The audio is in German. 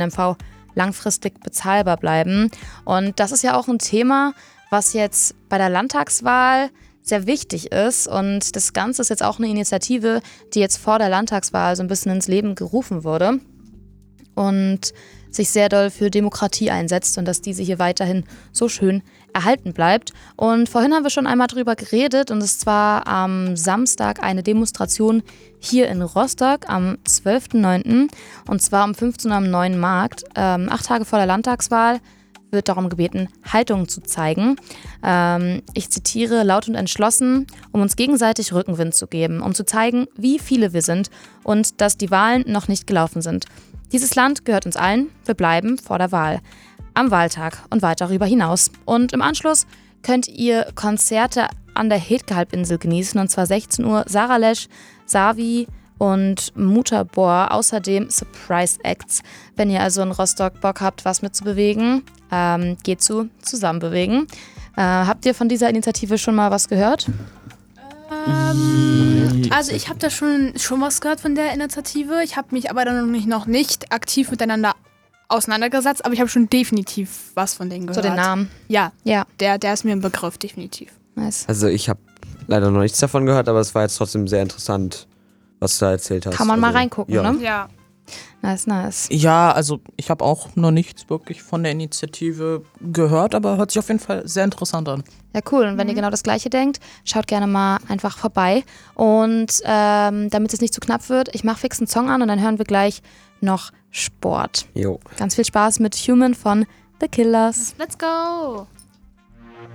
ÖPNV langfristig bezahlbar bleiben. Und das ist ja auch ein Thema, was jetzt bei der Landtagswahl sehr wichtig ist. Und das Ganze ist jetzt auch eine Initiative, die jetzt vor der Landtagswahl so ein bisschen ins Leben gerufen wurde und sich sehr doll für Demokratie einsetzt und dass diese hier weiterhin so schön erhalten bleibt. Und vorhin haben wir schon einmal drüber geredet und es war am Samstag eine Demonstration hier in Rostock am 12.09. und zwar um 15 Uhr am Neuen Markt. 8 Tage vor der Landtagswahl wird darum gebeten, Haltung zu zeigen. Ich zitiere laut und entschlossen, um uns gegenseitig Rückenwind zu geben, um zu zeigen, wie viele wir sind und dass die Wahlen noch nicht gelaufen sind. Dieses Land gehört uns allen, wir bleiben vor der Wahl. Am Wahltag und weit darüber hinaus. Und im Anschluss könnt ihr Konzerte an der Hetke-Halbinsel genießen, und zwar 16 Uhr Sarah Lesch, Savi und Mutabor, außerdem Surprise Acts. Wenn ihr also in Rostock Bock habt, was mitzubewegen, geht zu Zusammenbewegen. Habt ihr von dieser Initiative schon mal was gehört? Also ich habe da schon was gehört von der Initiative. Ich habe mich aber dann noch nicht aktiv miteinander auseinandergesetzt, aber ich habe schon definitiv was von denen gehört. So den Namen? Ja. Ja. Der ist mir ein Begriff, definitiv. Nice. Also ich habe leider noch nichts davon gehört, aber es war jetzt trotzdem sehr interessant, was du da erzählt hast. Kann man mal reingucken, ja. ne? Ja. Nice. Ja, also ich habe auch noch nichts wirklich von der Initiative gehört, aber hört sich auf jeden Fall sehr interessant an. Ja, cool. Und wenn ihr genau das Gleiche denkt, schaut gerne mal einfach vorbei. Und damit es nicht zu knapp wird, ich mache fix einen Song an und dann hören wir gleich noch Sport. Jo. Ganz viel Spaß mit Human von The Killers. Let's go!